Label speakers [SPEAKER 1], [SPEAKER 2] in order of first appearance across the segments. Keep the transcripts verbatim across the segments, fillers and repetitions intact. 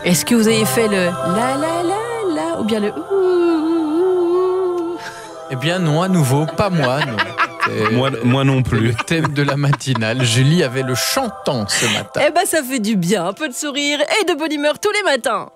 [SPEAKER 1] Est-ce que vous avez fait le la la la la ou bien le ouh?
[SPEAKER 2] Eh bien non, à nouveau, pas moi. Non.
[SPEAKER 3] Moi, moi non plus.
[SPEAKER 2] Le thème de la matinale. Julie avait le chantant ce matin.
[SPEAKER 1] Eh ben ça fait du bien, un peu de sourire et de bonne humeur tous les matins.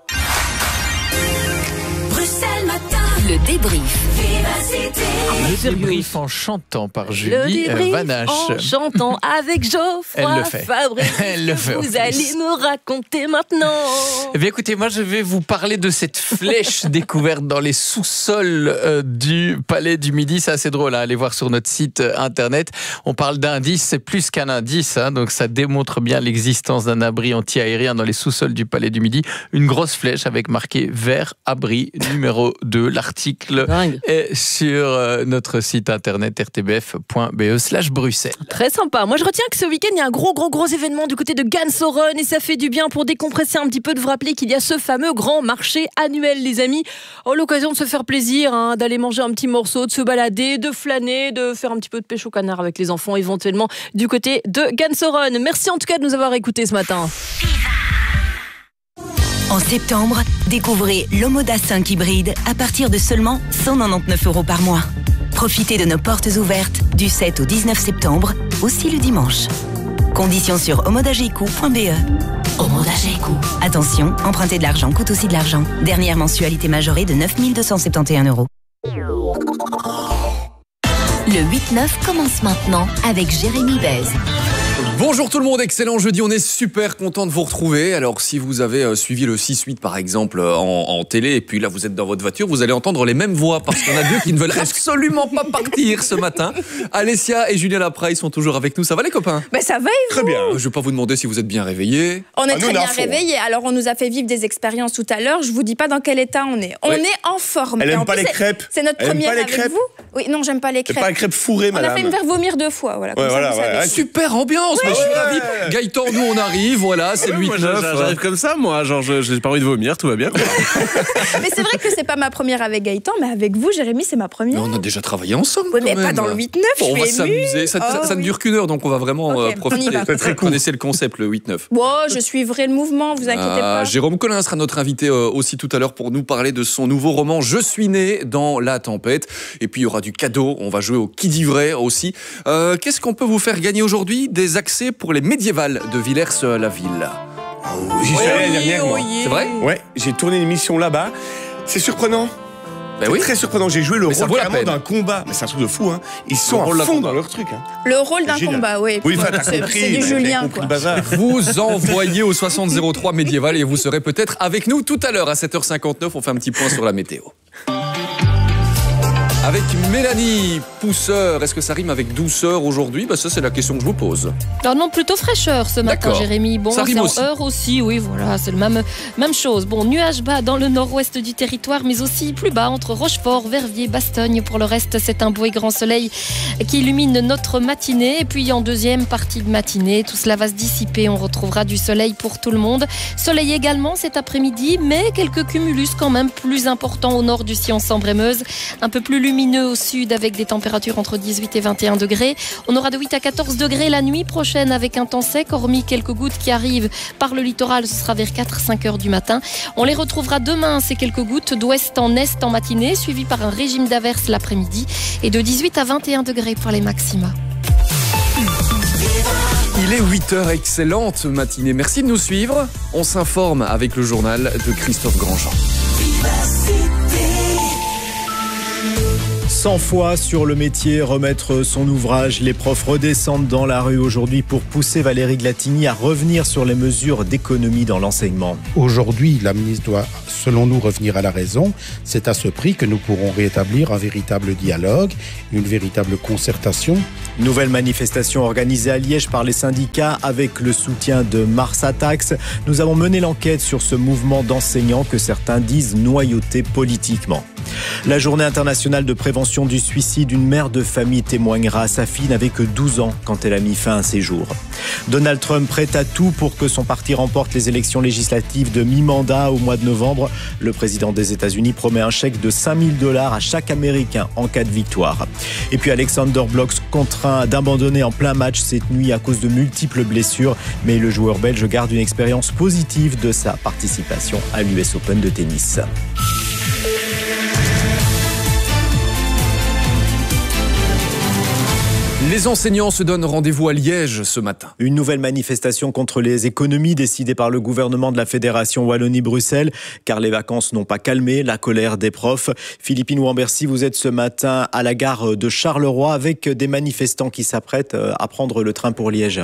[SPEAKER 4] Bruxelles matin. Le débrief.
[SPEAKER 2] Le débrief en chantant par
[SPEAKER 1] Le
[SPEAKER 2] Julie
[SPEAKER 1] débrief
[SPEAKER 2] Vanache.
[SPEAKER 1] en chantant avec
[SPEAKER 2] Elle
[SPEAKER 1] Geoffroy
[SPEAKER 2] le fait.
[SPEAKER 1] Fabrice.
[SPEAKER 2] Elle le fait, en
[SPEAKER 1] Vous
[SPEAKER 2] plus.
[SPEAKER 1] allez me raconter maintenant.
[SPEAKER 2] Eh bien écoutez, moi je vais vous parler de cette flèche découverte dans les sous-sols euh, du Palais du Midi. C'est assez drôle, hein, allez voir sur notre site euh, internet. On parle d'indice, c'est plus qu'un indice, hein, donc ça démontre bien l'existence d'un abri anti-aérien dans les sous-sols du Palais du Midi. Une grosse flèche avec marqué vert abri numéro deux. L'article
[SPEAKER 1] Dingue.
[SPEAKER 2] est sur euh, notre site internet r t b f point b e slash Bruxelles.
[SPEAKER 1] Très sympa. Moi, je retiens que ce week-end, il y a un gros, gros, gros événement du côté de Gansoren et ça fait du bien pour décompresser un petit peu, de vous rappeler qu'il y a ce fameux grand marché annuel, les amis. Oh, l'occasion de se faire plaisir, hein, d'aller manger un petit morceau, de se balader, de flâner, de faire un petit peu de pêche au canard avec les enfants, éventuellement du côté de Gansoren. Merci en tout cas de nous avoir écoutés ce matin.
[SPEAKER 4] En septembre, découvrez l'Omoda cinq hybride à partir de seulement cent quatre-vingt-dix-neuf euros par mois. Profitez de nos portes ouvertes du sept au dix-neuf septembre, aussi le dimanche. Conditions sur omodageco point b e. Omodageco. Attention, emprunter de l'argent coûte aussi de l'argent. Dernière mensualité majorée de neuf mille deux cent soixante et onze euros. Le huit neuf commence maintenant avec Jérémy Bez.
[SPEAKER 5] Bonjour tout le monde, excellent jeudi, on est super content de vous retrouver. Alors si vous avez euh, suivi le six huit par exemple euh, en, en télé et puis là vous êtes dans votre voiture, vous allez entendre les mêmes voix parce qu'il y en a deux qui ne veulent absolument pas partir ce matin. Alessia et Julien Lapraille sont toujours avec nous, ça va les copains?
[SPEAKER 6] Ben ça va et vous?
[SPEAKER 5] Très bien. Je ne vais pas vous demander si vous êtes bien réveillés.
[SPEAKER 6] On est
[SPEAKER 7] Ah, nous,
[SPEAKER 6] très
[SPEAKER 7] on est
[SPEAKER 6] bien
[SPEAKER 7] à fond.
[SPEAKER 6] réveillés. Alors, on nous a fait vivre des expériences tout à l'heure. Je vous dis pas dans quel état on est. On
[SPEAKER 5] Ouais.
[SPEAKER 6] est en forme.
[SPEAKER 7] Elle
[SPEAKER 6] Et
[SPEAKER 7] aime
[SPEAKER 6] en
[SPEAKER 7] pas
[SPEAKER 6] plus,
[SPEAKER 7] les
[SPEAKER 6] c'est-
[SPEAKER 7] crêpes.
[SPEAKER 6] C'est notre
[SPEAKER 7] Elle aime
[SPEAKER 6] première
[SPEAKER 7] pas les
[SPEAKER 6] avec
[SPEAKER 7] crêpes.
[SPEAKER 6] vous. Oui, non, j'aime pas les
[SPEAKER 7] C'est
[SPEAKER 6] crêpes.
[SPEAKER 7] pas une crêpe fourrée,
[SPEAKER 6] On a
[SPEAKER 7] madame.
[SPEAKER 6] fait me faire vomir deux fois. Voilà, comme
[SPEAKER 7] Ouais,
[SPEAKER 6] ça,
[SPEAKER 7] voilà,
[SPEAKER 6] vous savez.
[SPEAKER 7] ouais.
[SPEAKER 5] Super ambiance, mais je suis
[SPEAKER 7] ouais.
[SPEAKER 5] ravi. Gaëtan, nous on arrive, voilà, c'est
[SPEAKER 3] Ouais,
[SPEAKER 5] le huit
[SPEAKER 3] moi,
[SPEAKER 5] neuf.
[SPEAKER 3] j'a- J'arrive comme ça, moi. Genre, je- j'ai pas envie de vomir, tout va bien. quoi.
[SPEAKER 6] Mais c'est vrai que c'est pas ma première avec Gaëtan, mais avec vous, Jérémy, c'est ma
[SPEAKER 5] Mais
[SPEAKER 6] première.
[SPEAKER 5] on a déjà travaillé ensemble.
[SPEAKER 6] Oui,
[SPEAKER 5] quand
[SPEAKER 6] mais
[SPEAKER 5] même.
[SPEAKER 6] pas dans le huit neuf.
[SPEAKER 5] Bon, on
[SPEAKER 6] je
[SPEAKER 5] va
[SPEAKER 6] suis émue.
[SPEAKER 5] s'amuser. Ça, ça-
[SPEAKER 6] Oh,
[SPEAKER 5] ça ne
[SPEAKER 6] oui.
[SPEAKER 5] dure qu'une heure, donc on va vraiment
[SPEAKER 6] Ok,
[SPEAKER 5] euh,
[SPEAKER 6] on y
[SPEAKER 5] profiter.
[SPEAKER 6] va.
[SPEAKER 5] Très, très cool. Vous connaissez le concept, le huit neuf.
[SPEAKER 6] Bon, je suivrai le mouvement, vous inquiétez
[SPEAKER 5] Ah,
[SPEAKER 6] pas.
[SPEAKER 5] Jérôme Collin sera notre invité euh, aussi tout à l'heure pour nous parler de son nouveau roman Je suis né dans la tempête. Et puis il y aura du cadeau, on va jouer au qui dit vrai aussi. Euh, Qu'est-ce qu'on peut vous faire gagner aujourd'hui? Des accès pour les médiévales de Villers-la-Ville.
[SPEAKER 7] J'y suis allé l'année dernière, moi.
[SPEAKER 5] C'est vrai?
[SPEAKER 7] Ouais, j'ai tourné une émission là-bas. C'est surprenant.
[SPEAKER 5] Ben
[SPEAKER 7] C'est
[SPEAKER 5] oui.
[SPEAKER 7] très surprenant. J'ai joué le
[SPEAKER 5] Mais ça
[SPEAKER 7] rôle
[SPEAKER 5] vaut la
[SPEAKER 7] carrément
[SPEAKER 5] peine.
[SPEAKER 7] d'un combat. Mais c'est un truc de fou, hein. Ils sont
[SPEAKER 5] rôle
[SPEAKER 7] à
[SPEAKER 5] d'un
[SPEAKER 7] fond
[SPEAKER 5] combat.
[SPEAKER 7] dans leur truc, hein.
[SPEAKER 6] Le rôle d'un
[SPEAKER 7] Génial.
[SPEAKER 6] combat, oui.
[SPEAKER 7] Oui, enfin, t'as
[SPEAKER 6] C'est-
[SPEAKER 7] compris.
[SPEAKER 6] c'est du
[SPEAKER 7] t'as
[SPEAKER 6] Julien,
[SPEAKER 7] compris
[SPEAKER 6] quoi.
[SPEAKER 7] le bazar.
[SPEAKER 5] Vous envoyez au soixante zéro trois médiéval et vous serez peut-être avec nous tout à l'heure à sept heures cinquante-neuf. On fait un petit point sur la météo. Avec Mélanie Pousseur, est-ce que ça rime avec douceur aujourd'hui? Bah ça c'est la question que je vous pose.
[SPEAKER 8] Alors non, plutôt fraîcheur ce matin,
[SPEAKER 5] D'accord.
[SPEAKER 8] Jérémy. Bon,
[SPEAKER 5] Ça rime
[SPEAKER 8] c'est en
[SPEAKER 5] aussi.
[SPEAKER 8] heure aussi, oui, voilà, c'est le même, même chose. Bon, nuages bas dans le nord-ouest du territoire, mais aussi plus bas entre Rochefort, Verviers, Bastogne. Pour le reste, c'est un beau et grand soleil qui illumine notre matinée. Et puis en deuxième partie de matinée, tout cela va se dissiper. On retrouvera du soleil pour tout le monde. Soleil également cet après-midi, mais quelques cumulus quand même plus importants au nord du sillon Sambre-et-Meuse. Un peu plus lumineux au sud avec des températures entre dix-huit et vingt et un degrés. On aura de huit à quatorze degrés la nuit prochaine avec un temps sec, hormis quelques gouttes qui arrivent par le littoral. Ce sera vers quatre à cinq heures du matin. On les retrouvera demain, ces quelques gouttes, d'ouest en est en matinée, suivi par un régime d'averses l'après-midi et de dix-huit à vingt et un degrés pour les maxima.
[SPEAKER 5] Il est huit heures, excellente matinée. Merci de nous suivre. On s'informe avec le journal de Christophe Grandjean.
[SPEAKER 9] cent fois sur le métier, remettre son ouvrage. Les profs redescendent dans la rue aujourd'hui pour pousser Valérie Glatini à revenir sur les mesures d'économie dans l'enseignement.
[SPEAKER 10] Aujourd'hui, la ministre doit, selon nous, revenir à la raison. C'est à ce prix que nous pourrons rétablir un véritable dialogue, une véritable concertation.
[SPEAKER 9] Nouvelle manifestation organisée à Liège par les syndicats avec le soutien de Mars Attacks. Nous avons mené l'enquête sur ce mouvement d'enseignants que certains disent noyauté politiquement. La journée internationale de prévention du suicide, une mère de famille témoignera. Sa fille n'avait que douze ans quand elle a mis fin à ses jours. Donald Trump prêt à tout pour que son parti remporte les élections législatives de mi-mandat au mois de novembre. Le président des États-Unis promet un chèque de cinq mille dollars à chaque Américain en cas de victoire. Et puis Alexander Blok contraint d'abandonner en plein match cette nuit à cause de multiples blessures. Mais le joueur belge garde une expérience positive de sa participation à l'U S Open de tennis.
[SPEAKER 5] Les enseignants se donnent rendez-vous à Liège ce matin.
[SPEAKER 9] Une nouvelle manifestation contre les économies décidées par le gouvernement de la Fédération Wallonie-Bruxelles, car les vacances n'ont pas calmé la colère des profs. Philippine Wambercy, vous êtes ce matin à la gare de Charleroi avec des manifestants qui s'apprêtent à prendre le train pour Liège.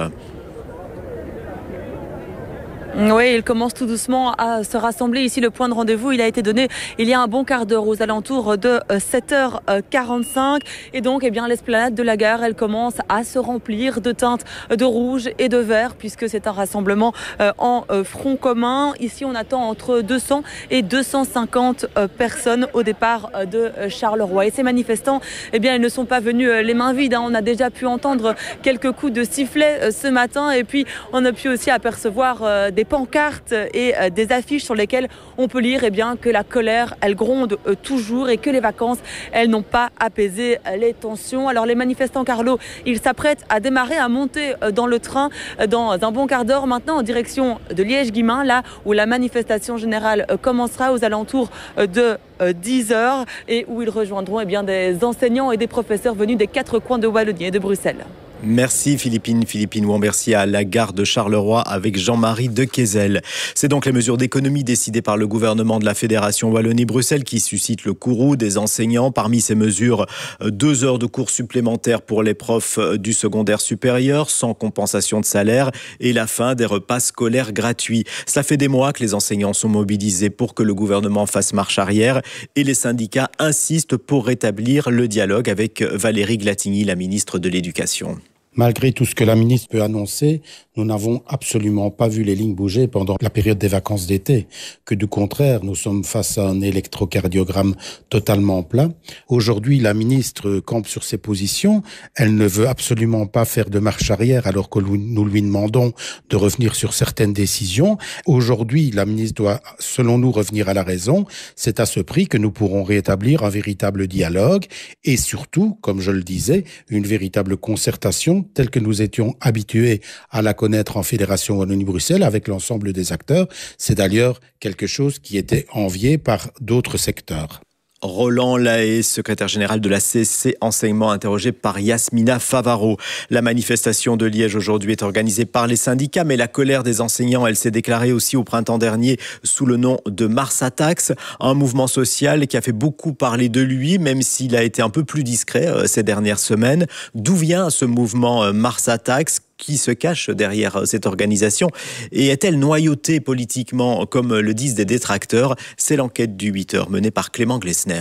[SPEAKER 11] Oui, ils commencent tout doucement à se rassembler. Ici, le point de rendez-vous, il a été donné il y a un bon quart d'heure, aux alentours de sept heures quarante-cinq. Et donc, eh bien, l'esplanade de la gare, elle commence à se remplir de teintes de rouge et de vert, puisque c'est un rassemblement en front commun. Ici, on attend entre deux cents et deux cent cinquante personnes au départ de Charleroi. Et ces manifestants, eh bien, ils ne sont pas venus les mains vides. On a déjà pu entendre quelques coups de sifflet ce matin. Et puis, on a pu aussi apercevoir des pancartes et euh, des affiches sur lesquelles on peut lire eh bien, que la colère, elle gronde euh, toujours et que les vacances, elles n'ont pas apaisé euh, les tensions. Alors les manifestants, Carlo, ils s'apprêtent à démarrer, à monter euh, dans le train euh, dans un bon quart d'heure maintenant en direction de Liège-Guillemins, là où la manifestation générale euh, commencera aux alentours euh, de euh, dix heures et où ils rejoindront eh bien, des enseignants et des professeurs venus des quatre coins de Wallonie et de Bruxelles.
[SPEAKER 9] Merci Philippine, Philippine Wambercy à la gare de Charleroi avec Jean-Marie Dequesel. C'est donc les mesures d'économie décidées par le gouvernement de la Fédération Wallonie-Bruxelles qui suscitent le courroux des enseignants. Parmi ces mesures, deux heures de cours supplémentaires pour les profs du secondaire supérieur sans compensation de salaire et la fin des repas scolaires gratuits. Cela fait des mois que les enseignants sont mobilisés pour que le gouvernement fasse marche arrière et les syndicats insistent pour rétablir le dialogue avec Valérie Glatigny, la ministre de l'Éducation.
[SPEAKER 10] Malgré tout ce que la ministre peut annoncer, nous n'avons absolument pas vu les lignes bouger pendant la période des vacances d'été. Que du contraire, nous sommes face à un électrocardiogramme totalement plat. Aujourd'hui, la ministre campe sur ses positions. Elle ne veut absolument pas faire de marche arrière alors que nous lui demandons de revenir sur certaines décisions. Aujourd'hui, la ministre doit, selon nous, revenir à la raison. C'est à ce prix que nous pourrons rétablir un véritable dialogue et surtout, comme je le disais, une véritable concertation telle que nous étions habitués à la connaître en Fédération Wallonie-Bruxelles avec l'ensemble des acteurs. C'est d'ailleurs quelque chose qui était envié par d'autres secteurs.
[SPEAKER 9] Roland Lahaye, secrétaire général de la C C Enseignement, interrogé par Yasmina Favaro. La manifestation de Liège aujourd'hui est organisée par les syndicats, mais la colère des enseignants, elle s'est déclarée aussi au printemps dernier sous le nom de Mars Attacks, un mouvement social qui a fait beaucoup parler de lui, même s'il a été un peu plus discret euh, ces dernières semaines. D'où vient ce mouvement euh, Mars Attacks ? Qui se cache derrière cette organisation et est-elle noyautée politiquement comme le disent des détracteurs? C'est l'enquête du huit heures menée par Clément Glessner.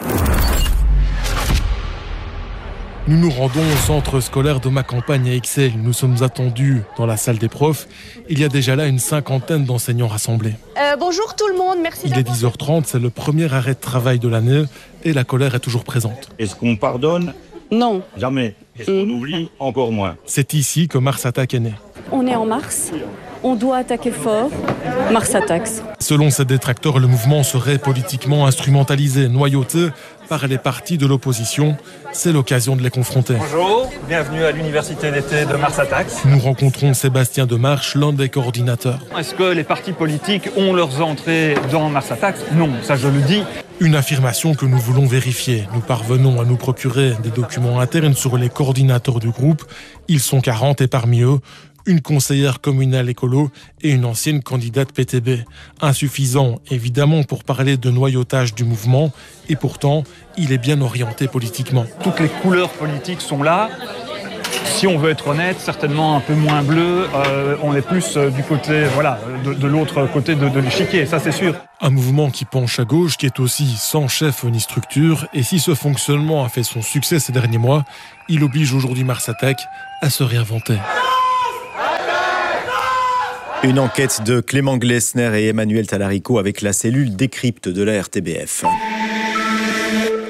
[SPEAKER 12] Nous nous rendons au centre scolaire de ma campagne à Ixelles. Nous sommes attendus dans la salle des profs. Il y a déjà là une cinquantaine d'enseignants rassemblés.
[SPEAKER 13] Euh, bonjour tout le monde, merci.
[SPEAKER 12] Il est dix heures trente, c'est le premier arrêt de travail de l'année et la colère est toujours présente.
[SPEAKER 14] Est-ce qu'on pardonne?
[SPEAKER 13] Non.
[SPEAKER 14] Jamais. Est-ce qu'on oublie? Encore moins.
[SPEAKER 12] C'est ici que Mars Attacks est né.
[SPEAKER 13] On est en mars, on doit attaquer fort. Mars Attacks.
[SPEAKER 12] Selon ces détracteurs, le mouvement serait politiquement instrumentalisé, noyauté par les partis de l'opposition. C'est l'occasion de les confronter.
[SPEAKER 15] Bonjour, bienvenue à l'université d'été de Mars Attacks.
[SPEAKER 12] Nous rencontrons Sébastien Demarche, l'un des coordinateurs.
[SPEAKER 15] Est-ce que les partis politiques ont leurs entrées dans Mars Attacks? Non, ça je le dis.
[SPEAKER 12] Une affirmation que nous voulons vérifier. Nous parvenons à nous procurer des documents internes sur les coordinateurs du groupe. Ils sont quarante et parmi eux, une conseillère communale écolo et une ancienne candidate P T B. Insuffisant, évidemment, pour parler de noyautage du mouvement, et pourtant, il est bien orienté politiquement.
[SPEAKER 15] Toutes les couleurs politiques sont là. Si on veut être honnête, certainement un peu moins bleu. Euh, on est plus euh, du côté, voilà, de, de l'autre côté de, de l'échiquier, ça c'est sûr.
[SPEAKER 12] Un mouvement qui penche à gauche, qui est aussi sans chef ni structure. Et si ce fonctionnement a fait son succès ces derniers mois, il oblige aujourd'hui Mars Attacks à se réinventer.
[SPEAKER 9] Une enquête de Clément Glessner et Emmanuel Talarico avec la cellule Décrypte de la R T B F.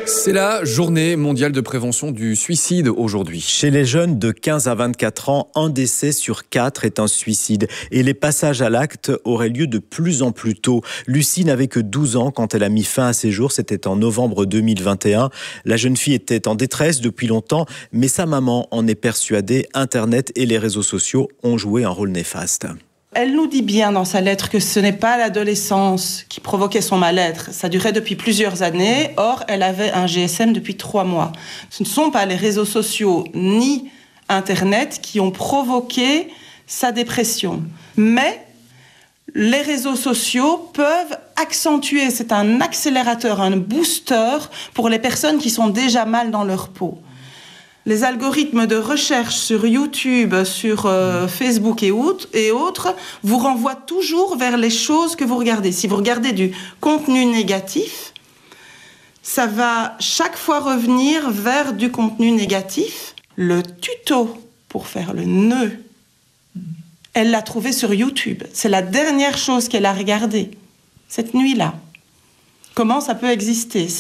[SPEAKER 5] C'est la journée mondiale de prévention du suicide aujourd'hui.
[SPEAKER 9] Chez les jeunes de quinze à vingt-quatre ans, un décès sur quatre est un suicide. Et les passages à l'acte auraient lieu de plus en plus tôt. Lucie n'avait que douze ans quand elle a mis fin à ses jours. C'était en novembre deux mille vingt et un. La jeune fille était en détresse depuis longtemps, mais sa maman en est persuadée. Internet et les réseaux sociaux ont joué un rôle néfaste.
[SPEAKER 16] Elle nous dit bien dans sa lettre que ce n'est pas l'adolescence qui provoquait son mal-être. Ça durait depuis plusieurs années. Or, elle avait un G S M depuis trois mois. Ce ne sont pas les réseaux sociaux ni Internet qui ont provoqué sa dépression. Mais les réseaux sociaux peuvent accentuer. C'est un accélérateur, un booster pour les personnes qui sont déjà mal dans leur peau. Les algorithmes de recherche sur YouTube, sur euh, Facebook et autres, et autres vous renvoient toujours vers les choses que vous regardez. Si vous regardez du contenu négatif, ça va chaque fois revenir vers du contenu négatif. Le tuto pour faire le nœud, elle l'a trouvé sur YouTube. C'est la dernière chose qu'elle a regardée cette nuit-là. Comment ça peut exister, ça ?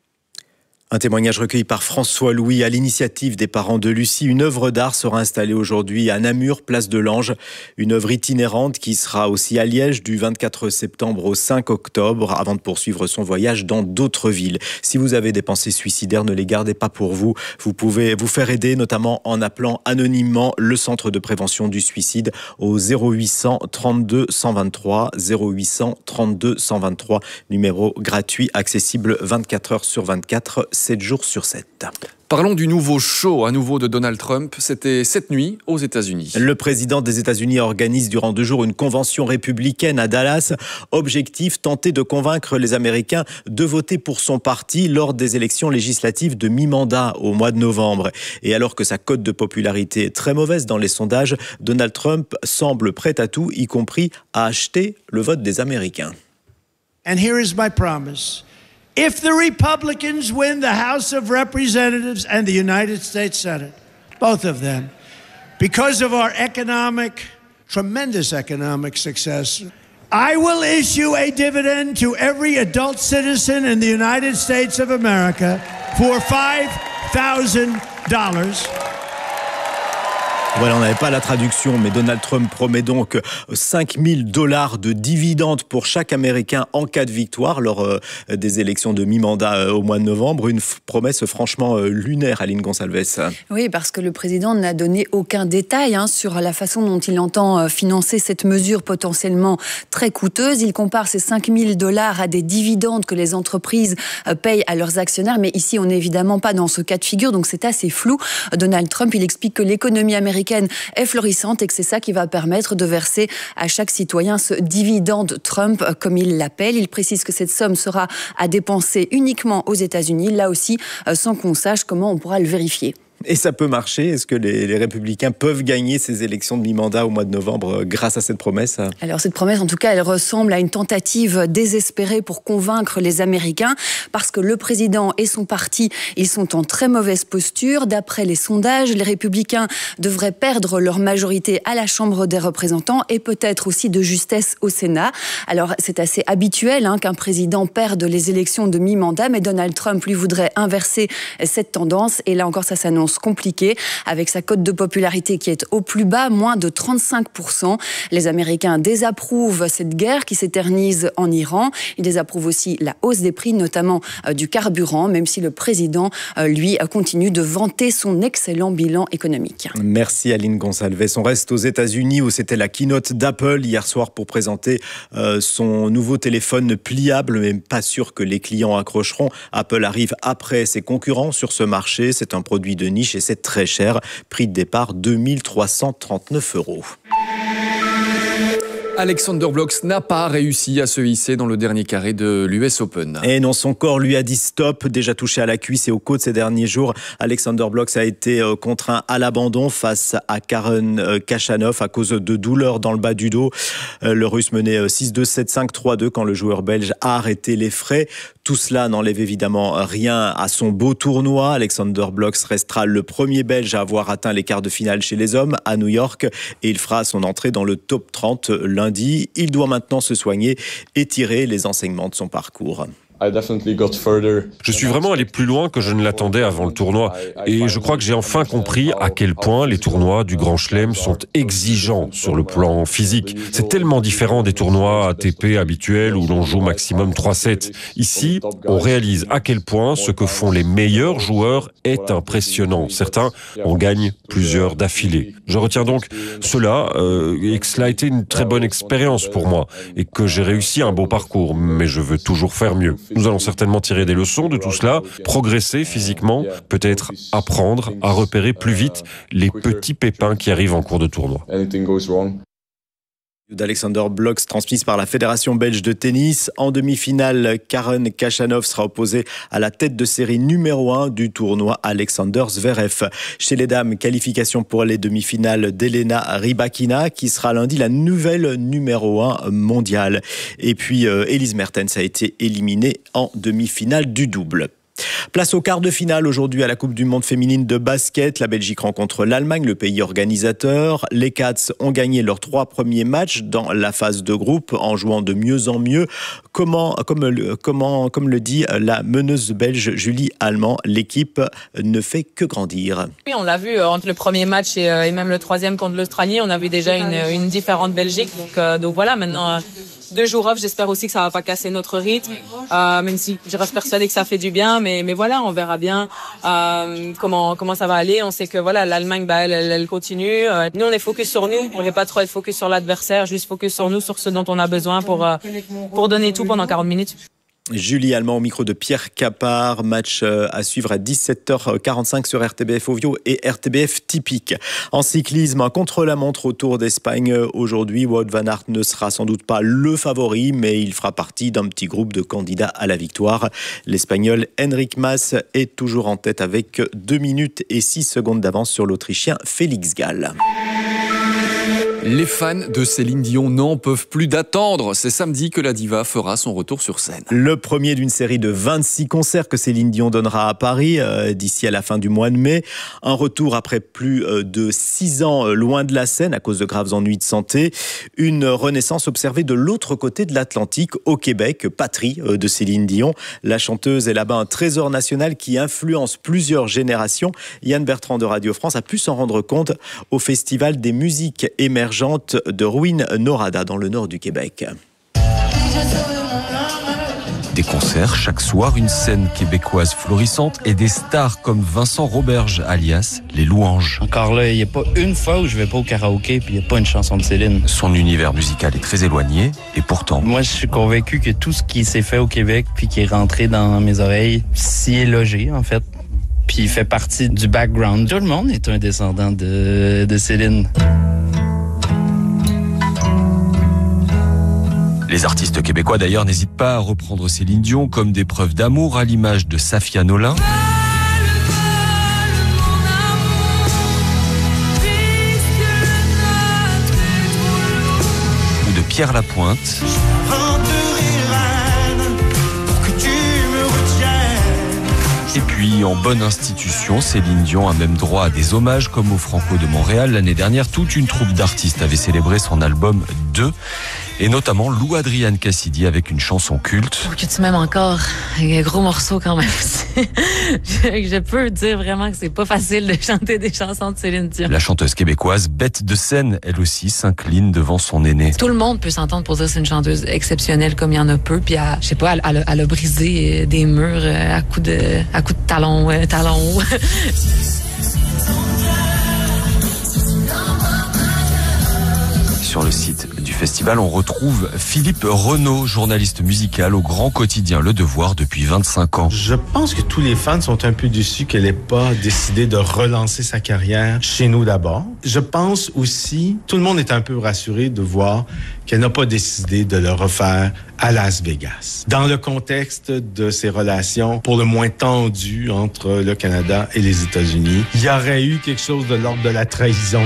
[SPEAKER 9] Un témoignage recueilli par François Louis à l'initiative des parents de Lucie. Une œuvre d'art sera installée aujourd'hui à Namur, place de l'Ange. Une œuvre itinérante qui sera aussi à Liège du vingt-quatre septembre au cinq octobre avant de poursuivre son voyage dans d'autres villes. Si vous avez des pensées suicidaires, ne les gardez pas pour vous. Vous pouvez vous faire aider, notamment en appelant anonymement le centre de prévention du suicide au zéro huit cent trente-deux cent vingt-trois, zéro huit cent trente-deux cent vingt-trois, numéro gratuit, accessible vingt-quatre heures sur vingt-quatre, sept jours sur sept.
[SPEAKER 5] Parlons du nouveau show à nouveau de Donald Trump. C'était cette nuit aux États-Unis.
[SPEAKER 9] Le président des États-Unis organise durant deux jours une convention républicaine à Dallas. Objectif, tenter de convaincre les Américains de voter pour son parti lors des élections législatives de mi-mandat au mois de novembre. Et alors que sa cote de popularité est très mauvaise dans les sondages, Donald Trump semble prêt à tout, y compris à acheter le vote des Américains.
[SPEAKER 17] And here is my promise. If the Republicans win the House of Representatives and the United States Senate, both of them, because of our economic, tremendous economic success, I will issue a dividend to every adult citizen in the United States of America for five thousand dollars.
[SPEAKER 9] Voilà, on n'avait pas la traduction, mais Donald Trump promet donc cinq mille dollars de dividendes pour chaque Américain en cas de victoire lors euh, des élections de mi-mandat euh, au mois de novembre. Une f- promesse franchement euh, lunaire, Aline Gonçalves.
[SPEAKER 18] Oui, parce que le président n'a donné aucun détail hein, sur la façon dont il entend euh, financer cette mesure potentiellement très coûteuse. Il compare ces cinq mille dollars à des dividendes que les entreprises euh, payent à leurs actionnaires. Mais ici, on n'est évidemment pas dans ce cas de figure, donc c'est assez flou. Donald Trump, il explique que l'économie américaine est florissante et que c'est ça qui va permettre de verser à chaque citoyen ce dividende Trump, comme il l'appelle. Il précise que cette somme sera à dépenser uniquement aux États-Unis, là aussi sans qu'on sache comment on pourra le vérifier.
[SPEAKER 9] Et ça peut marcher? Est-ce que les, les Républicains peuvent gagner ces élections de mi-mandat au mois de novembre grâce à cette promesse?
[SPEAKER 18] Alors cette promesse, en tout cas, elle ressemble à une tentative désespérée pour convaincre les Américains, parce que le président et son parti, ils sont en très mauvaise posture. D'après les sondages, les Républicains devraient perdre leur majorité à la Chambre des représentants et peut-être aussi de justesse au Sénat. Alors c'est assez habituel hein, qu'un président perde les élections de mi-mandat, mais Donald Trump, lui, voudrait inverser cette tendance. Et là encore, ça s'annonce compliqué, avec sa cote de popularité qui est au plus bas, moins de trente-cinq pour cent. Les Américains désapprouvent cette guerre qui s'éternise en Iran. Ils désapprouvent aussi la hausse des prix, notamment euh, du carburant, même si le président, euh, lui, continue de vanter son excellent bilan économique.
[SPEAKER 9] Merci Aline Gonçalves. On reste aux États-Unis où c'était la keynote d'Apple hier soir pour présenter euh, son nouveau téléphone pliable, mais pas sûr que les clients accrocheront. Apple arrive après ses concurrents sur ce marché. C'est un produit de niche et c'est très cher. Prix de départ deux mille trois cent trente-neuf euros.
[SPEAKER 5] Alexander Blocks n'a pas réussi à se hisser dans le dernier carré de l'U S Open.
[SPEAKER 9] Et non, son corps lui a dit stop. Déjà touché à la cuisse et aux côtes ces derniers jours, Alexander Blocks a été contraint à l'abandon face à Karen Khachanov à cause de douleurs dans le bas du dos. Le Russe menait six deux, sept cinq, trois deux quand le joueur belge a arrêté les frais. Tout cela n'enlève évidemment rien à son beau tournoi. Alexander Blocks restera le premier Belge à avoir atteint les quarts de finale chez les hommes à New York et il fera son entrée dans le top trente lundi. Il doit maintenant se soigner et tirer les enseignements de son parcours.
[SPEAKER 19] Je suis vraiment allé plus loin que je ne l'attendais avant le tournoi. Et je crois que j'ai enfin compris à quel point les tournois du Grand Chelem sont exigeants sur le plan physique. C'est tellement différent des tournois A T P habituels où l'on joue maximum trois sets. Ici, on réalise à quel point ce que font les meilleurs joueurs est impressionnant. Certains en gagnent plusieurs d'affilée. Je retiens donc cela euh, et que cela a été une très bonne expérience pour moi et que j'ai réussi un beau parcours, mais je veux toujours faire mieux. Nous allons certainement tirer des leçons de tout cela, progresser physiquement, peut-être apprendre à repérer plus vite les petits pépins qui arrivent en cours de tournoi.
[SPEAKER 9] D'Alexander Blocks transmise par la Fédération belge de tennis. En demi-finale, Karen Khachanov sera opposée à la tête de série numéro un du tournoi, Alexander Zverev. Chez les dames, qualification pour les demi-finales d'Elena Rybakina, qui sera lundi la nouvelle numéro un mondiale. Et puis, euh, Elise Mertens a été éliminée en demi-finale du double. Place au quart de finale aujourd'hui à la Coupe du Monde féminine de basket. La Belgique rencontre l'Allemagne, le pays organisateur. Les Cats ont gagné leurs trois premiers matchs dans la phase de groupe en jouant de mieux en mieux. Comment, comme, comment, comme le dit la meneuse belge Julie Allemand, l'équipe ne fait que grandir.
[SPEAKER 20] Oui, on l'a vu entre le premier match et, et même le troisième contre l'Australie. On a vu déjà une, une différente Belgique. Donc, euh, donc voilà, maintenant... Deux jours off, j'espère aussi que ça va pas casser notre rythme, euh, même si je reste persuadée que ça fait du bien, mais mais voilà, on verra bien euh, comment comment ça va aller. On sait que voilà, l'Allemagne, bah elle, elle, elle continue. Euh, nous, on est focus sur nous, on n'est pas trop être focus sur l'adversaire, juste focus sur nous, sur ce dont on a besoin pour euh, pour donner tout pendant quarante minutes.
[SPEAKER 9] Julie Allemand au micro de Pierre Capard. Match à suivre à dix-sept heures quarante-cinq sur R T B F Ovio et R T B F Typique. En cyclisme, contre la montre au Tour d'Espagne aujourd'hui, Wout van Aert ne sera sans doute pas le favori, mais il fera partie d'un petit groupe de candidats à la victoire. L'Espagnol Enric Mas est toujours en tête avec deux minutes et six secondes d'avance sur l'Autrichien Félix Gall.
[SPEAKER 5] Les fans de Céline Dion n'en peuvent plus d'attendre. C'est samedi que la diva fera son retour sur scène.
[SPEAKER 9] Le premier d'une série de vingt-six concerts que Céline Dion donnera à Paris euh, d'ici à la fin du mois de mai. Un retour après plus de six ans loin de la scène à cause de graves ennuis de santé. Une renaissance observée de l'autre côté de l'Atlantique, au Québec, patrie de Céline Dion. La chanteuse est là-bas un trésor national qui influence plusieurs générations. Yann Bertrand de Radio France a pu s'en rendre compte au Festival des musiques émergentes de Rouyn-Norada dans le nord du Québec.
[SPEAKER 21] Des concerts chaque soir, une scène québécoise florissante et des stars comme Vincent Roberge, alias Les Louanges.
[SPEAKER 22] Encore là, il n'y a pas une fois où je vais pas au karaoké puis il n'y a pas une chanson de Céline.
[SPEAKER 21] Son univers musical est très éloigné et pourtant...
[SPEAKER 22] Moi, je suis convaincu que tout ce qui s'est fait au Québec puis qui est rentré dans mes oreilles s'y est logé, en fait. Puis il fait partie du background. Tout le monde est un descendant de, de Céline.
[SPEAKER 21] Les artistes québécois d'ailleurs n'hésitent pas à reprendre Céline Dion comme des preuves d'amour à l'image de Safia Nolin ou de Pierre Lapointe. Et puis, en bonne institution, Céline Dion a même droit à des hommages comme au Franco de Montréal. L'année dernière, toute une troupe d'artistes avait célébré son album deux, et notamment Lou Adrienne Cassidy avec une chanson culte.
[SPEAKER 23] Que tu m'aimes encore, un gros morceau quand même. je, je peux dire vraiment que c'est pas facile de chanter des chansons de Céline Dion.
[SPEAKER 21] La chanteuse québécoise, bête de scène, elle aussi s'incline devant son aîné.
[SPEAKER 23] Tout le monde peut s'entendre pour dire que c'est une chanteuse exceptionnelle comme il y en a peu, puis elle, je sais pas, elle, elle, elle a brisé des murs à coups de, à coups de talons, euh, talons hauts.
[SPEAKER 21] Sur le site du festival, on retrouve Philippe Renaud, journaliste musical au grand quotidien Le Devoir depuis vingt-cinq ans.
[SPEAKER 24] Je pense que tous les fans sont un peu déçus qu'elle n'ait pas décidé de relancer sa carrière chez nous d'abord. Je pense aussi, tout le monde est un peu rassuré de voir qu'elle n'a pas décidé de le refaire à Las Vegas. Dans le contexte de ces relations pour le moins tendues entre le Canada et les États-Unis, il y aurait eu quelque chose de l'ordre de la trahison.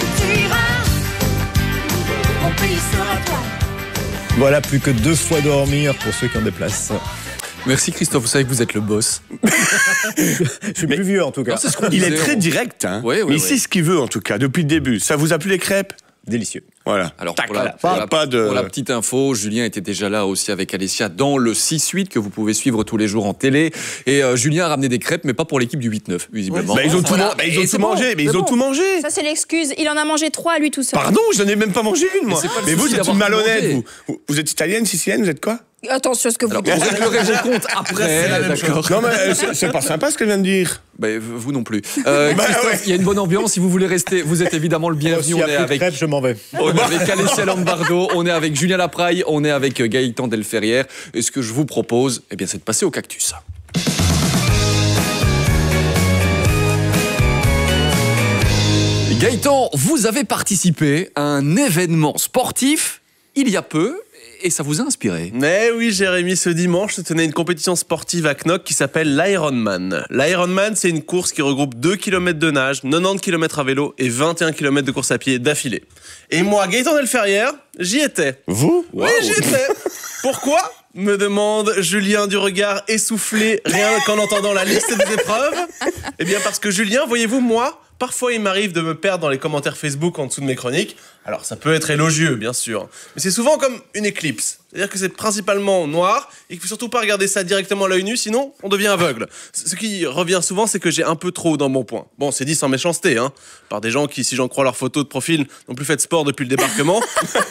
[SPEAKER 9] Voilà, plus que deux fois dormir pour ceux qui ont des places.
[SPEAKER 5] Merci Christophe, vous savez que vous êtes le boss.
[SPEAKER 9] Je suis plus vieux en tout cas.
[SPEAKER 7] Non, c'est ce qu'on disait, il est très direct, hein.
[SPEAKER 5] Ouais, ouais,
[SPEAKER 7] mais
[SPEAKER 5] ouais.
[SPEAKER 7] c'est ce qu'il veut en tout cas, depuis le début. Ça vous a plu les crêpes?
[SPEAKER 9] Délicieux.
[SPEAKER 7] Ouais. Voilà.
[SPEAKER 5] Alors
[SPEAKER 7] Tac,
[SPEAKER 5] pour, la,
[SPEAKER 7] voilà.
[SPEAKER 5] pour,
[SPEAKER 7] Pas,
[SPEAKER 5] la,
[SPEAKER 7] pas de...
[SPEAKER 5] pour la petite info, Julien était déjà là aussi avec Alessia dans le six huit que vous pouvez suivre tous les jours en télé. Et euh, Julien a ramené des crêpes, mais pas pour l'équipe du huit neuf, visiblement.
[SPEAKER 7] Bah, ils ont tout,
[SPEAKER 5] Voilà.
[SPEAKER 7] man- bah, ils ont
[SPEAKER 5] Et
[SPEAKER 7] tout
[SPEAKER 5] c'est
[SPEAKER 7] mangé,
[SPEAKER 5] bon,
[SPEAKER 7] mais ils
[SPEAKER 5] c'est
[SPEAKER 7] ont
[SPEAKER 5] bon.
[SPEAKER 7] tout mangé.
[SPEAKER 6] Ça, c'est l'excuse. Il en a mangé trois à lui tout seul.
[SPEAKER 7] Pardon, je n'en ai même pas mangé une, moi.
[SPEAKER 5] Mais c'est pas le
[SPEAKER 7] Mais vous,
[SPEAKER 5] souci
[SPEAKER 7] vous êtes
[SPEAKER 5] d'avoir
[SPEAKER 7] une
[SPEAKER 5] tout
[SPEAKER 7] malhonnête,
[SPEAKER 5] mangé.
[SPEAKER 7] vous. vous. Vous êtes italienne, sicilienne, vous êtes quoi?
[SPEAKER 6] Attention à ce que vous
[SPEAKER 5] Alors,
[SPEAKER 6] dites.
[SPEAKER 5] vous réglerez vos comptes après, d'accord.
[SPEAKER 7] Non, mais euh, c'est c'est pas sympa ce qu'elle vient de dire.
[SPEAKER 5] Bah, vous non plus. Euh,
[SPEAKER 7] Bah,
[SPEAKER 5] Christophe,
[SPEAKER 7] ouais.
[SPEAKER 5] il y a une bonne ambiance. Si vous voulez rester, vous êtes évidemment le bienvenu.
[SPEAKER 9] S'il
[SPEAKER 5] On
[SPEAKER 9] y a
[SPEAKER 5] est
[SPEAKER 9] plus de
[SPEAKER 5] avec,
[SPEAKER 9] crêpes, je m'en vais.
[SPEAKER 5] on est avec Alessia Lombardo, on est avec Julien Lapraille, on est avec Gaëtan Delferrière. Et ce que je vous propose, eh bien, c'est de passer au cactus. Gaëtan, vous avez participé à un événement sportif il y a peu et ça vous a inspiré.
[SPEAKER 1] Mais oui, Jérémy, ce dimanche se tenait une compétition sportive à Knock qui s'appelle l'Ironman. L'Ironman, c'est une course qui regroupe deux kilomètres de nage, quatre-vingt-dix kilomètres à vélo et vingt et un kilomètres de course à pied d'affilée. Et moi, Gaëtan Delferrière, j'y étais.
[SPEAKER 7] Vous?
[SPEAKER 1] Oui, j'y étais. Pourquoi ? Me demande Julien du regard essoufflé rien qu'en entendant la liste des épreuves. Eh bien parce que Julien, voyez-vous, moi, parfois il m'arrive de me perdre dans les commentaires Facebook en dessous de mes chroniques. Alors ça peut être élogieux, bien sûr, mais c'est souvent comme une éclipse. C'est-à-dire que c'est principalement noir et qu'il faut surtout pas regarder ça directement à l'œil nu, sinon on devient aveugle. Ce qui revient souvent, c'est que j'ai un peu trop dans mon point. Bon, c'est dit sans méchanceté, hein, par des gens qui, si j'en crois leurs photos de profil, n'ont plus fait de sport depuis le débarquement,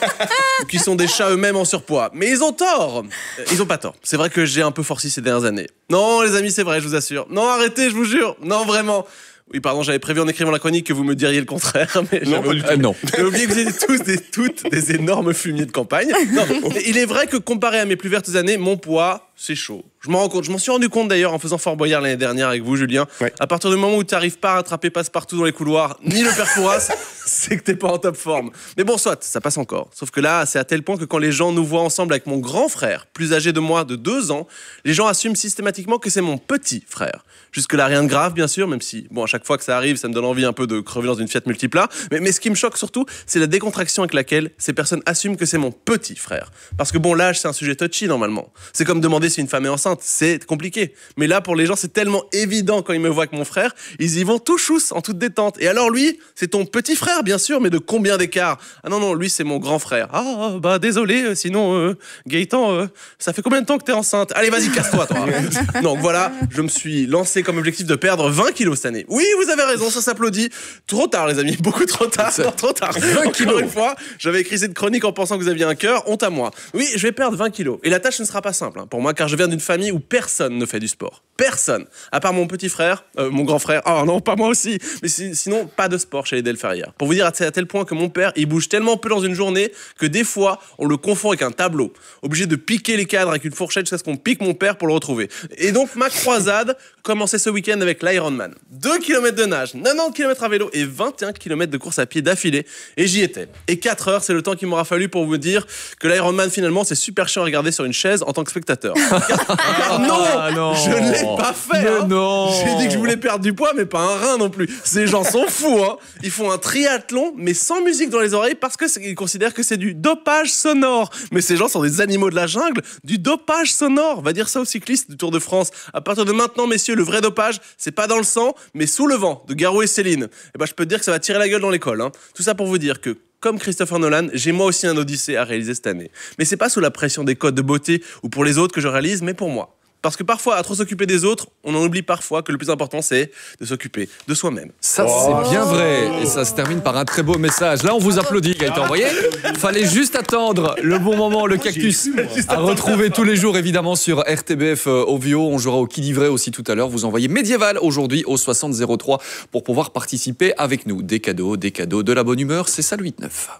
[SPEAKER 1] ou qui sont des chats eux-mêmes en surpoids. Mais ils ont tort. Ils ont pas tort. C'est vrai que j'ai un peu forci ces dernières années. Non, les amis, c'est vrai, je vous assure. Non, arrêtez, je vous jure. Non, vraiment. Oui, pardon, j'avais prévu en écrivant la chronique que vous me diriez le contraire, mais
[SPEAKER 7] Non, pas du tout.
[SPEAKER 5] Euh, non.
[SPEAKER 1] J'ai oublié que vous étiez tous des, toutes des énormes fumiers de campagne. Non, mais il est vrai que comparé à mes plus vertes années, mon poids, c'est chaud. Je m'en rends compte. Je m'en suis rendu compte d'ailleurs en faisant Fort Boyard l'année dernière avec vous, Julien.
[SPEAKER 7] Ouais.
[SPEAKER 1] À partir du moment où tu n'arrives pas à rattraper Passe-Partout dans les couloirs, ni le père Fouras, c'est que t'es pas en top forme. Mais bon, soit, ça passe encore. Sauf que là, c'est à tel point que quand les gens nous voient ensemble avec mon grand frère, plus âgé de moi de deux ans, les gens assument systématiquement que c'est mon petit frère. Jusque-là, rien de grave, bien sûr, même si, bon, à chaque fois que ça arrive, ça me donne envie un peu de crever dans une Fiat Multipla. Mais, mais ce qui me choque surtout, c'est la décontraction avec laquelle ces personnes assument que c'est mon petit frère. Parce que bon, l'âge, c'est un sujet touchy, normalement. C'est comme demander si une femme est enceinte, c'est compliqué. Mais là, pour les gens, c'est tellement évident quand ils me voient avec mon frère, ils y vont tout chousse, en toute détente. Et alors, lui, c'est ton petit frère, bien sûr, mais de combien d'écart? Ah non, non, lui, c'est mon grand frère. Ah, bah, désolé, euh, sinon, euh, Gaëtan, euh, ça fait combien de temps que t'es enceinte? Allez, vas-y, casse-toi, toi. Donc voilà, je me suis lancé comme objectif de perdre vingt kilos cette année. Oui, vous avez raison, ça s'applaudit. Trop tard, les amis, beaucoup trop tard. Non, trop tard.
[SPEAKER 5] vingt kilos.
[SPEAKER 1] Encore une fois, j'avais écrit cette chronique en pensant que vous aviez un cœur. Honte à moi. Oui, je vais perdre vingt kilos. Et la tâche ne sera pas simple hein, pour moi, car je viens d'une famille où personne ne fait du sport. Personne. À part mon petit frère, euh, mon grand frère. Oh non, pas moi aussi. Mais si- sinon, pas de sport chez les Delferrière. Pour vous dire, c'est à tel point que mon père, il bouge tellement peu dans une journée que des fois, on le confond avec un tableau. Obligé de piquer les cadres avec une fourchette jusqu'à ce qu'on pique mon père pour le retrouver. Et donc, ma croisade commençait ce week-end avec l'Ironman. deux kilomètres de nage, quatre-vingt-dix kilomètres à vélo et vingt et un kilomètres de course à pied d'affilée. Et j'y étais. Et quatre heures, c'est le temps qu'il m'aura fallu pour vous dire que l'Ironman, finalement, c'est super chiant à regarder sur une chaise en tant que spectateur. Car, car non,
[SPEAKER 5] Ah non.
[SPEAKER 1] je ne l'ai pas fait.
[SPEAKER 5] Mais
[SPEAKER 1] hein.
[SPEAKER 5] non.
[SPEAKER 1] J'ai dit que je voulais perdre du poids, mais pas un rein non plus. Ces gens sont fous. Hein. Ils font un triathlon, mais sans musique dans les oreilles parce qu'ils considèrent que c'est du dopage sonore. Mais ces gens sont des animaux de la jungle. Du dopage sonore. Va dire ça aux cyclistes du Tour de France. À partir de maintenant, messieurs, le vrai dopage, c'est pas dans le sang, mais sous le vent, de Garou et Céline. Et ben, je peux te dire que ça va tirer la gueule dans l'école. Hein. Tout ça pour vous dire que comme Christopher Nolan, j'ai moi aussi un odyssée à réaliser cette année. Mais c'est pas sous la pression des codes de beauté ou pour les autres que je réalise, mais pour moi. Parce que parfois, à trop s'occuper des autres, on en oublie parfois que le plus important, c'est de s'occuper de soi-même.
[SPEAKER 5] Ça, c'est bien vrai. Et ça se termine par un très beau message. Là, on vous applaudit, Gaëtan. Vous voyez? Fallait juste attendre le bon moment, le cactus. À retrouver tous les jours, évidemment, sur R T B F euh, Ovio. On jouera au qui dit vrai aussi tout à l'heure. Vous envoyez médiéval aujourd'hui au soixante zéro trois pour pouvoir participer avec nous. Des cadeaux, des cadeaux, de la bonne humeur. C'est ça le huit neuf.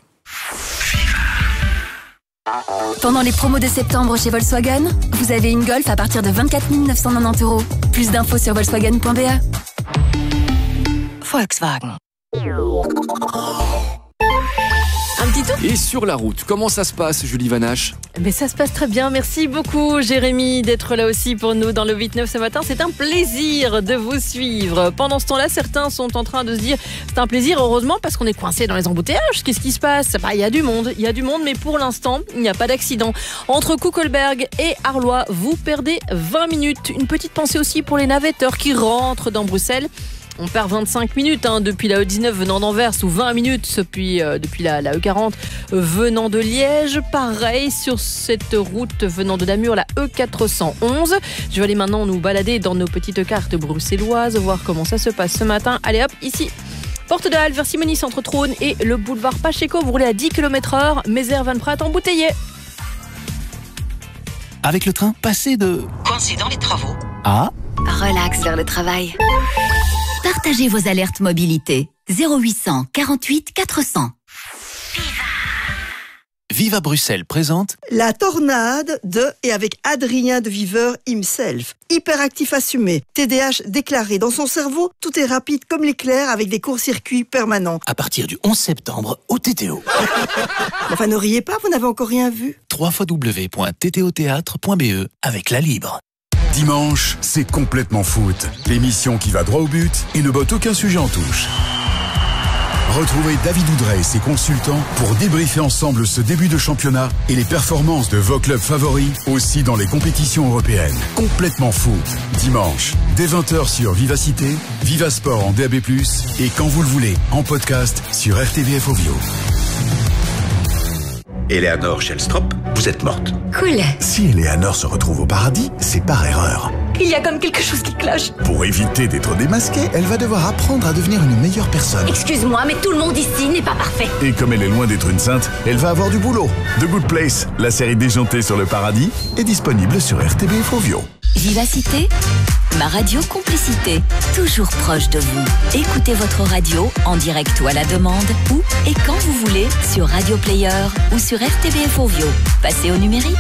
[SPEAKER 2] Pendant les promos de septembre chez Volkswagen, vous avez une Golf à partir de vingt-quatre mille neuf cent quatre-vingt-dix euros. Plus d'infos sur volkswagen point b e. Volkswagen.
[SPEAKER 8] Un petit tour.
[SPEAKER 5] Et sur la route, comment ça se passe, Julie Vanache?
[SPEAKER 8] Mais ça se passe très bien. Merci beaucoup, Jérémy, d'être là aussi pour nous dans le huit neuf ce matin. C'est un plaisir de vous suivre. Pendant ce temps-là, certains sont en train de se dire c'est un plaisir, heureusement, parce qu'on est coincé dans les embouteillages. Qu'est-ce qui se passe? Bah, il y a du monde, il y a du monde, mais pour l'instant, il n'y a pas d'accident. Entre Kuckelberg et Arlois, vous perdez vingt minutes. Une petite pensée aussi pour les navetteurs qui rentrent dans Bruxelles.
[SPEAKER 3] On perd vingt-cinq minutes hein, depuis la E dix-neuf venant d'Anvers ou vingt minutes depuis, euh, depuis la, la E quarante venant de Liège. Pareil sur cette route venant de Namur, la E quatre cent onze. Je vais aller maintenant nous balader dans nos petites cartes bruxelloises, voir comment ça se passe ce matin. Allez hop, ici. Porte de Halle vers Simonis entre Trône et le boulevard Pacheco. Vous roulez à dix kilomètres heure. Mézère Van Pratt embouteillé.
[SPEAKER 4] Avec le train, passez de...
[SPEAKER 10] Coincé dans les travaux.
[SPEAKER 4] À...
[SPEAKER 2] Relax vers le travail. Partagez vos alertes mobilité. zéro huit cent quarante-huit quatre cents.
[SPEAKER 4] Viva Bruxelles présente
[SPEAKER 11] La tornade de et avec Adrien de Viveur himself. Hyperactif assumé, T D A H déclaré. Dans son cerveau, tout est rapide comme l'éclair avec des courts-circuits permanents.
[SPEAKER 4] à partir du onze septembre au T T O.
[SPEAKER 11] Enfin, ne riez pas, vous n'avez encore rien vu.
[SPEAKER 4] w w w point t t o théâtre point b e avec la Libre.
[SPEAKER 25] Dimanche, c'est complètement foot. L'émission qui va droit au but et ne botte aucun sujet en touche. Retrouvez David Oudret et ses consultants pour débriefer ensemble ce début de championnat et les performances de vos clubs favoris, aussi dans les compétitions européennes. Complètement foot. Dimanche, dès vingt heures sur Vivacité, Vivasport en D A B plus, et quand vous le voulez, en podcast sur R T B F Ovio.
[SPEAKER 26] Eleanor Shellstrop, vous êtes morte.
[SPEAKER 2] Cool.
[SPEAKER 25] Si Eleanor se retrouve au paradis, c'est par erreur.
[SPEAKER 2] Il y a comme quelque chose qui cloche.
[SPEAKER 25] Pour éviter d'être démasquée, elle va devoir apprendre à devenir une meilleure personne.
[SPEAKER 2] Excuse-moi, mais tout le monde ici n'est pas parfait.
[SPEAKER 25] Et comme elle est loin d'être une sainte, elle va avoir du boulot. The Good Place, la série déjantée sur le paradis, est disponible sur R T B F Ovio.
[SPEAKER 2] Vivacité, ma radio complicité, toujours proche de vous. Écoutez votre radio en direct ou à la demande, où et quand vous voulez, sur Radio Player ou sur R T B F Ovio. Passez au numérique.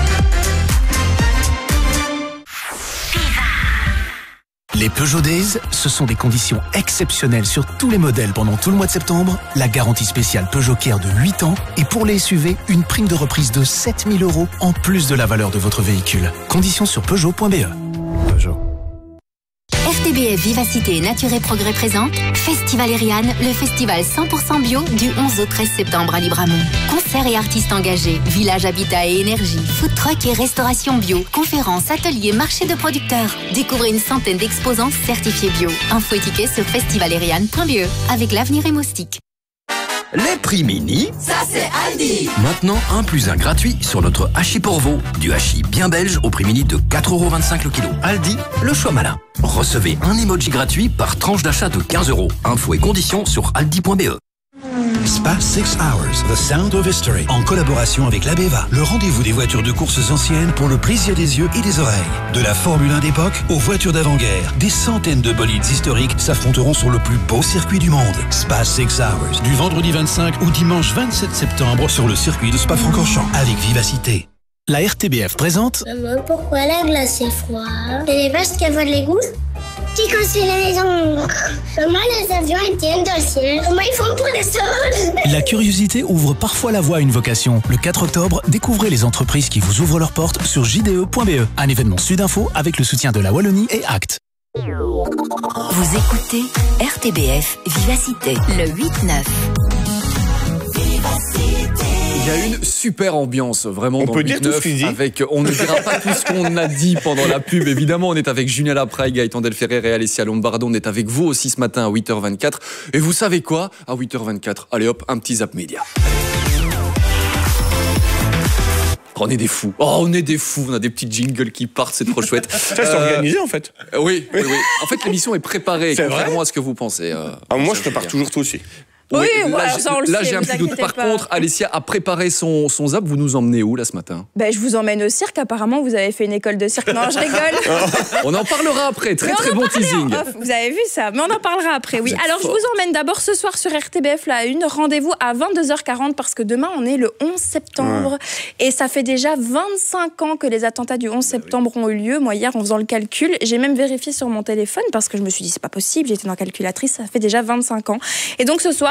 [SPEAKER 4] Les Peugeot Days, ce sont des conditions exceptionnelles sur tous les modèles pendant tout le mois de septembre. La garantie spéciale Peugeot Care de huit ans et pour les S U V, une prime de reprise de sept mille euros en plus de la valeur de votre véhicule. Conditions sur peugeot point b e. Peugeot.
[SPEAKER 2] R T B F Vivacité et Nature et Progrès présente Festival Eriane, le festival cent pour cent bio du onze au treize septembre à Libramont. Concerts et artistes engagés, village habitat et énergie, food truck et restauration bio, conférences, ateliers, marché de producteurs. Découvrez une centaine d'exposants certifiés bio. Info et tickets sur festivaleriane point b e avec l'avenir et Moustique.
[SPEAKER 27] Les prix mini,
[SPEAKER 10] ça c'est Aldi.
[SPEAKER 27] Maintenant, un plus un gratuit sur notre hachis Porvo. Du hachis bien belge au prix mini de quatre euros vingt-cinq le kilo. Aldi, le choix malin. Recevez un emoji gratuit par tranche d'achat de quinze euros. Infos et conditions sur aldi point b e.
[SPEAKER 4] Spa six Hours, The Sound of History, en collaboration avec l'Abeva, le rendez-vous des voitures de courses anciennes pour le plaisir des yeux et des oreilles. De la Formule un d'époque aux voitures d'avant-guerre, des centaines de bolides historiques s'affronteront sur le plus beau circuit du monde. Spa six Hours, du vendredi vingt-cinq au dimanche vingt-sept septembre sur le circuit de Spa-Francorchamps, avec Vivacité. La R T B F présente...
[SPEAKER 28] Maman, pourquoi la glace est froide? Et les vaches qui avalent les gousses qui cassent les encres. Comment les avions tiennent dans le ciel? Comment ils font pour les sols?
[SPEAKER 4] La curiosité ouvre parfois la voie à une vocation. Le quatre octobre, découvrez les entreprises qui vous ouvrent leurs portes sur j d e point b e. Un événement Sudinfo avec le soutien de la Wallonie et Act.
[SPEAKER 2] Vous écoutez R T B F Vivacité, le huit neuf.
[SPEAKER 5] Il y a une super ambiance vraiment
[SPEAKER 7] on
[SPEAKER 5] dans
[SPEAKER 7] peut
[SPEAKER 5] le
[SPEAKER 7] dire
[SPEAKER 5] huit
[SPEAKER 7] tout
[SPEAKER 5] neuf
[SPEAKER 7] ce qu'il dit.
[SPEAKER 5] avec, on ne dira pas tout ce qu'on a dit pendant la pub. Évidemment, on est avec Julien Lapraille, Gaëtan Delferrer et Alessia Lombardo. On est avec vous aussi ce matin à huit heures vingt-quatre. Et vous savez quoi? À huit heures vingt-quatre, allez hop, un petit zap média. On est des fous. Oh, on est des fous. On a des petits jingles qui partent, c'est trop chouette.
[SPEAKER 7] Ça, c'est euh... organisé en fait.
[SPEAKER 5] Oui, oui, oui. En fait, l'émission est préparée,
[SPEAKER 7] c'est
[SPEAKER 5] contrairement
[SPEAKER 7] vrai
[SPEAKER 5] à ce que vous pensez. Euh,
[SPEAKER 7] ah, moi, je prépare toujours tout aussi.
[SPEAKER 6] Oui,
[SPEAKER 5] oui,
[SPEAKER 6] ouais,
[SPEAKER 5] là,
[SPEAKER 6] ça, on le
[SPEAKER 5] là
[SPEAKER 6] sait,
[SPEAKER 5] j'ai un
[SPEAKER 6] vous
[SPEAKER 5] petit doute. Par
[SPEAKER 6] inquiétez
[SPEAKER 5] contre,
[SPEAKER 6] pas.
[SPEAKER 5] Alessia a préparé son, son zap. Vous nous emmenez où là ce matin?
[SPEAKER 6] Ben, je vous emmène au cirque. Apparemment, vous avez fait une école de cirque. Non, je rigole.
[SPEAKER 5] On en parlera après. Très,
[SPEAKER 6] Mais
[SPEAKER 5] très bon teasing.
[SPEAKER 6] Off, vous avez vu ça, mais on en parlera après. Oui. Alors, je vous emmène d'abord ce soir sur R T B F, la une. Rendez-vous à vingt-deux heures quarante parce que demain, on est le onze septembre. Ouais. Et ça fait déjà vingt-cinq ans que les attentats du onze septembre ont eu lieu. Moi, hier, en faisant le calcul, j'ai même vérifié sur mon téléphone parce que je me suis dit, c'est pas possible. J'étais dans la calculatrice. Ça fait déjà vingt-cinq ans. Et donc, ce soir,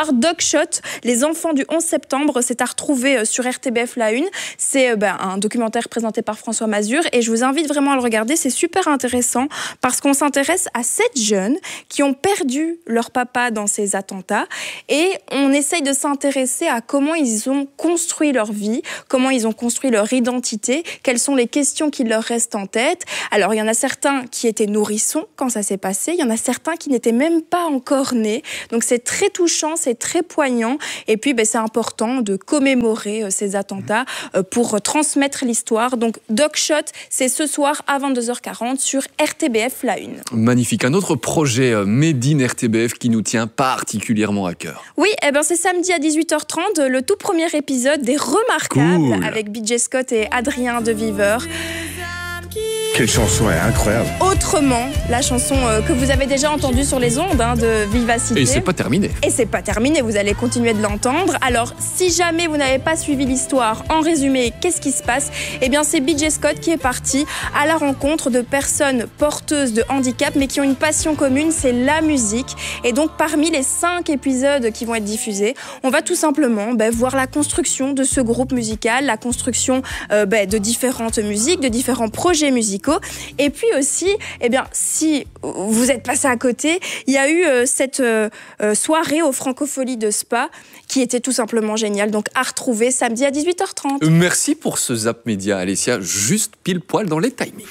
[SPEAKER 6] soir, Dog Shot, les enfants du onze septembre, c'est à retrouver sur R T B F La Une. C'est ben, un documentaire présenté par François Mazur et je vous invite vraiment à le regarder. C'est super intéressant parce qu'on s'intéresse à sept jeunes qui ont perdu leur papa dans ces attentats et on essaye de s'intéresser à comment ils ont construit leur vie, comment ils ont construit leur identité, quelles sont les questions qui leur restent en tête. Alors, il y en a certains qui étaient nourrissons quand ça s'est passé, il y en a certains qui n'étaient même pas encore nés. Donc, c'est très touchant, c'est très poignant. Et puis, ben, c'est important de commémorer euh, ces attentats euh, pour transmettre l'histoire. Donc, Dog Shot, c'est ce soir à vingt-deux heures quarante sur R T B F La Une.
[SPEAKER 5] Magnifique. Un autre projet euh, Made in R T B F qui nous tient particulièrement à cœur.
[SPEAKER 6] Oui, eh ben, c'est samedi à dix-huit heures trente, le tout premier épisode des Remarquables
[SPEAKER 5] Cool.
[SPEAKER 6] avec B J Scott et Adrien de Viveur.
[SPEAKER 7] Quelle chanson est incroyable.
[SPEAKER 6] Autrement, la chanson euh, que vous avez déjà entendue sur les ondes hein, de Vivacité.
[SPEAKER 5] Et c'est pas terminé.
[SPEAKER 6] Et c'est pas terminé, vous allez continuer de l'entendre. Alors, si jamais vous n'avez pas suivi l'histoire, en résumé, qu'est-ce qui se passe ? Eh bien, c'est B J Scott qui est parti à la rencontre de personnes porteuses de handicap, mais qui ont une passion commune, c'est la musique. Et donc, parmi les cinq épisodes qui vont être diffusés, on va tout simplement ben, voir la construction de ce groupe musical, la construction euh, ben, de différentes musiques, de différents projets musicaux. Et puis aussi, eh bien, si vous êtes passé à côté, il y a eu euh, cette euh, soirée aux Francopholies de Spa qui était tout simplement géniale. Donc à retrouver samedi à dix-huit heures trente.
[SPEAKER 5] Merci pour ce Zap Média, Alessia, juste pile poil dans les timings.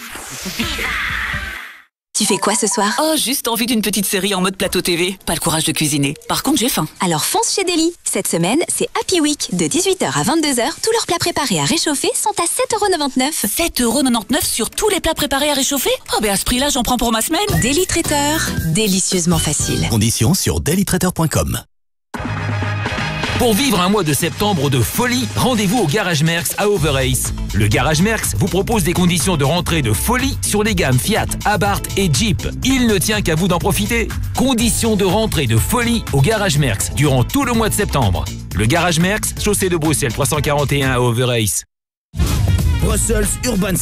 [SPEAKER 12] Tu fais quoi ce soir?
[SPEAKER 13] Oh, juste envie d'une petite série en mode plateau T V. Pas le courage de cuisiner. Par contre, j'ai faim.
[SPEAKER 12] Alors fonce chez Deli. Cette semaine, c'est Happy Week. De dix-huit heures à vingt-deux heures, tous leurs plats préparés à réchauffer sont à sept euros quatre-vingt-dix-neuf.
[SPEAKER 13] sept euros quatre-vingt-dix-neuf sur tous les plats préparés à réchauffer? Oh, ben à ce prix-là, j'en prends pour ma semaine.
[SPEAKER 12] Deli Traiteur, délicieusement facile.
[SPEAKER 14] Conditions sur deli traiteur point com.
[SPEAKER 15] Pour vivre un mois de septembre de folie, rendez-vous au Garage Merckx à Overace. Le Garage Merckx vous propose des conditions de rentrée de folie sur les gammes Fiat, Abarth et Jeep. Il ne tient qu'à vous d'en profiter. Conditions de rentrée de folie au Garage Merckx durant tout le mois de septembre. Le Garage Merckx, chaussée de Bruxelles trois cent quarante et un à Overace.
[SPEAKER 14] Brussels Urban